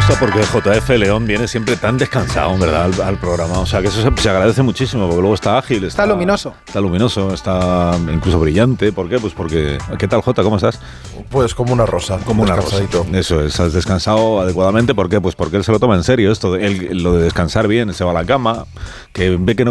gusta porque JF León viene siempre tan descansado, ¿verdad? Al programa. O sea, que eso se agradece muchísimo, porque luego está ágil. Está luminoso. Está luminoso, está incluso brillante. ¿Por qué? Pues porque... ¿Qué tal, Jota? ¿Cómo estás? Pues como una rosa. Como una rosa. Eso es, has descansado adecuadamente. ¿Por qué? Pues porque él se lo toma en serio esto. Lo de descansar bien, se va a la cama, que ve que no